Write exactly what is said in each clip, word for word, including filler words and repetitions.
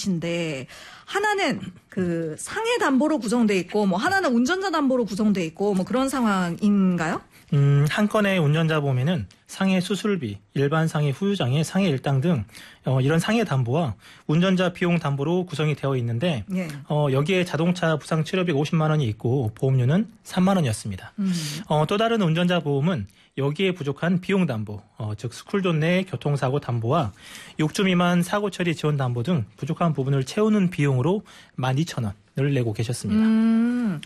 셋인데 하나는 그 상해 담보로 구성돼 있고 뭐 하나는 운전자 담보로 구성돼 있고 뭐 그런 상황인가요? 음, 한 건의 운전자 보험에는 상해 수술비, 일반 상해 후유장애, 상해 일당 등 어, 이런 상해 담보와 운전자 비용 담보로 구성이 되어 있는데 예. 어, 여기에 자동차 부상 치료비 오십만 원이 있고 보험료는 삼만 원이었습니다. 음. 어, 또 다른 운전자 보험은 여기에 부족한 비용 담보, 어, 즉 스쿨존 내 교통사고 담보와 육 주 미만 사고 처리 지원 담보 등 부족한 부분을 채우는 비용으로 만 이천 원을 내고 계셨습니다. 음.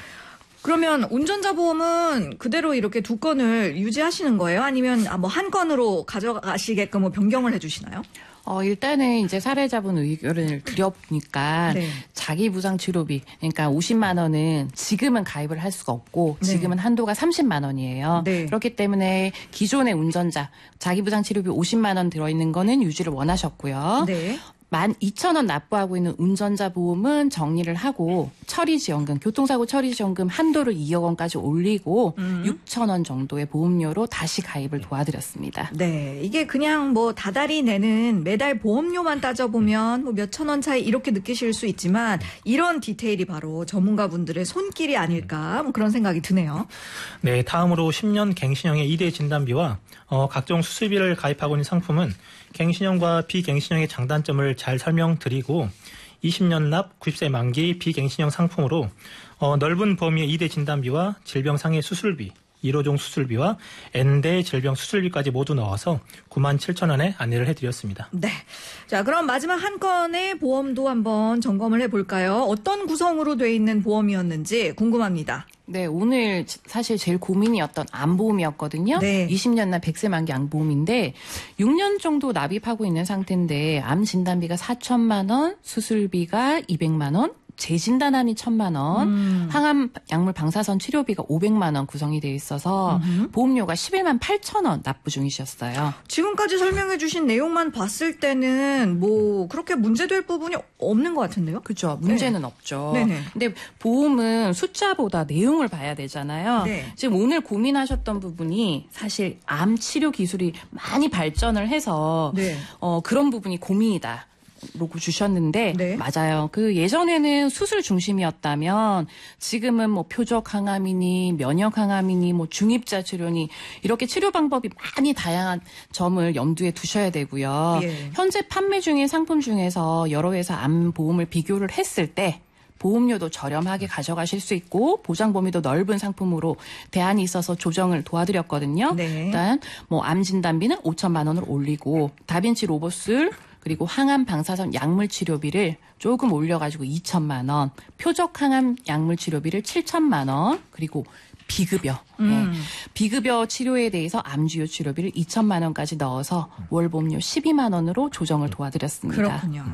그러면 운전자 보험은 그대로 이렇게 두 건을 유지하시는 거예요? 아니면 뭐 한 건으로 가져가시게끔 뭐 변경을 해주시나요? 어, 일단은 이제 사례자분 의견을 드려보니까 네. 자기부상치료비, 그러니까 오십만 원은 지금은 가입을 할 수가 없고 지금은 네. 한도가 삼십만 원이에요. 네. 그렇기 때문에 기존의 운전자 자기부상치료비 오십만 원 들어있는 거는 유지를 원하셨고요. 네. 만 이천 원 납부하고 있는 운전자 보험은 정리를 하고 처리지원금, 교통사고 처리지원금 한도를 이억 원까지 올리고 음. 육천 원 정도의 보험료로 다시 가입을 도와드렸습니다. 네, 이게 그냥 뭐 다달이 내는 매달 보험료만 따져보면 뭐 몇천 원 차이 이렇게 느끼실 수 있지만 이런 디테일이 바로 전문가분들의 손길이 아닐까 뭐 그런 생각이 드네요. 네, 다음으로 십 년 갱신형의 이 대 진단비와 어, 각종 수술비를 가입하고 있는 상품은 갱신형과 비갱신형의 장단점을 잘 설명드리고 이십 년 납 구십 세 만기 비갱신형 상품으로 어, 넓은 범위의 이 대 진단비와 질병 상해 수술비, 일 호종 수술비와 N대 질병 수술비까지 모두 넣어서 구만 칠천 원에 안내를 해드렸습니다. 네. 자, 그럼 마지막 한 건의 보험도 한번 점검을 해볼까요? 어떤 구성으로 돼 있는 보험이었는지 궁금합니다. 네, 오늘 사실 제일 고민이었던 암보험이었거든요. 네. 이십 년 납 백 세 만기 암보험인데 육 년 정도 납입하고 있는 상태인데 암 진단비가 사천만 원, 수술비가 이백만 원, 재진단함이 천만 원, 음. 항암 약물 방사선 치료비가 오백만 원 구성이 되어 있어서 음흠. 보험료가 십일만 팔천 원 납부 중이셨어요. 지금까지 설명해 주신 내용만 봤을 때는 뭐 그렇게 문제될 부분이 없는 것 같은데요? 그렇죠. 문제는 네. 없죠. 네네. 근데 보험은 숫자보다 내용을 봐야 되잖아요. 네. 지금 오늘 고민하셨던 부분이 사실 암 치료 기술이 많이 발전을 해서 네. 어, 그런 부분이 고민이다. 로고 주셨는데 네. 맞아요. 그 예전에는 수술 중심이었다면 지금은 뭐 표적 항암이니 면역 항암이니 뭐 중입자 치료니 이렇게 치료 방법이 많이 다양한 점을 염두에 두셔야 되고요. 예. 현재 판매 중인 상품 중에서 여러 회사 암 보험을 비교를 했을 때 보험료도 저렴하게 가져가실 수 있고 보장 범위도 넓은 상품으로 대안이 있어서 조정을 도와드렸거든요. 네. 일단 뭐 암 진단비는 오천만 원으로 올리고 다빈치 로봇술 그리고 항암 방사선 약물 치료비를 조금 올려가지고 이천만 원, 표적 항암 약물 치료비를 칠천만 원, 그리고 비급여, 음. 네. 비급여 치료에 대해서 암주요 치료비를 이천만 원까지 넣어서 월 보험료 십이만 원으로 조정을 도와드렸습니다. 그렇군요.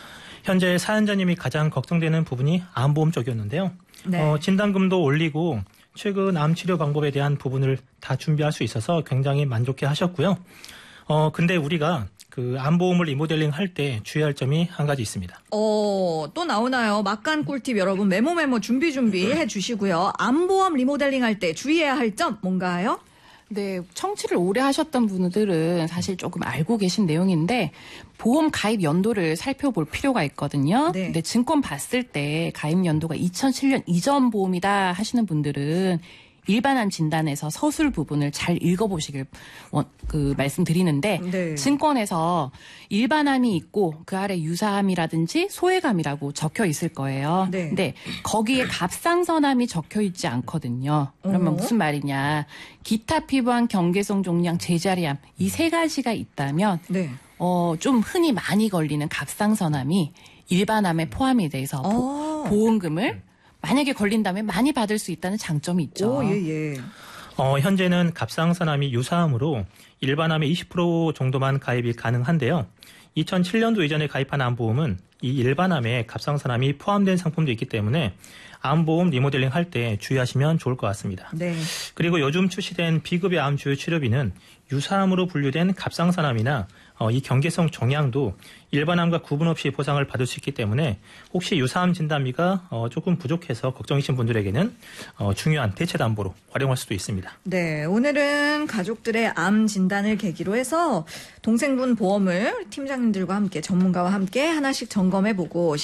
현재 사연자님이 가장 걱정되는 부분이 암보험 쪽이었는데요. 네. 어, 진단금도 올리고 최근 암 치료 방법에 대한 부분을 다 준비할 수 있어서 굉장히 만족해 하셨고요. 어, 근데 우리가 그 암보험을 리모델링 할 때 주의할 점이 한 가지 있습니다. 어, 또 나오나요? 막간 꿀팁 여러분 메모 메모 준비 준비 해주시고요. 암보험 리모델링 할 때 주의해야 할 점 뭔가요? 네, 청취를 오래 하셨던 분들은 사실 조금 알고 계신 내용인데 보험 가입 연도를 살펴볼 필요가 있거든요. 네. 근데 증권 봤을 때 가입 연도가 이천칠 년 이전 보험이다 하시는 분들은 일반암 진단에서 서술 부분을 잘 읽어보시길 원, 그 말씀드리는데 네. 증권에서 일반암이 있고 그 아래 유사암이라든지 소외감이라고 적혀 있을 거예요. 네. 근데 거기에 갑상선암이 적혀 있지 않거든요. 그러면 어? 무슨 말이냐. 기타 피부암, 경계성 종양, 제자리암 이 세 가지가 있다면 네. 어, 좀 흔히 많이 걸리는 갑상선암이 일반암에 포함이 돼서 보, 보험금을 만약에 걸린다면 많이 받을 수 있다는 장점이 있죠. 오, 예, 예. 어, 현재는 갑상선암이 유사암으로 일반암의 이십 퍼센트 정도만 가입이 가능한데요. 이천칠 년도 이전에 가입한 암보험은 이 일반암에 갑상선암이 포함된 상품도 있기 때문에 암보험 리모델링 할 때 주의하시면 좋을 것 같습니다. 네. 그리고 요즘 출시된 비급여 암 주요 치료비는 유사암으로 분류된 갑상선암이나 어, 이 경계성 종양도 일반암과 구분 없이 보상을 받을 수 있기 때문에 혹시 유사암 진단비가 어, 조금 부족해서 걱정이신 분들에게는 어, 중요한 대체 담보로 활용할 수도 있습니다. 네, 오늘은 가족들의 암 진단을 계기로 해서 동생분 보험을 팀장님들과 함께 전문가와 함께 하나씩 점검해보고